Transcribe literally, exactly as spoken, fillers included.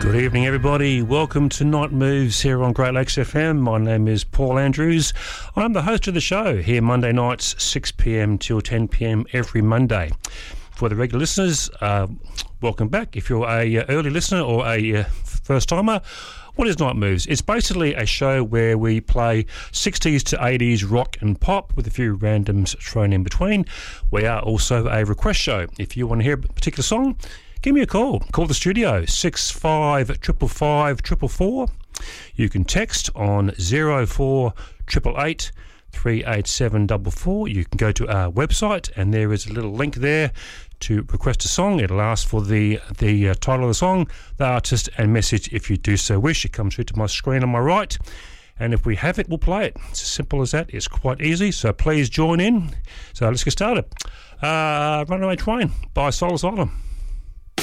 Good evening, everybody. Welcome to Night Moves here on Great Lakes F M. My name is Paul Andrews. I'm the host of the show here Monday nights, six p.m. till ten p.m. every Monday. For the regular listeners, uh, welcome back. If you're a uh, early listener or a uh, first-timer, what is Night Moves? It's basically a show where we play sixties to eighties rock and pop with a few randoms thrown in between. We are also a request show. If you want to hear a particular song, give me a call. Call the studio, six five five five four four four. You can text on zero four eight eight eight three eight seven four four. You can go to our website and there is a little link there to request a song. It'll ask for the the uh, title of the song, the artist and message if you do so wish. It comes through to my screen on my right. And if we have it, we'll play it. It's as simple as that. It's quite easy, so please join in. So let's get started. Uh, Runaway Train by Soul Asylum.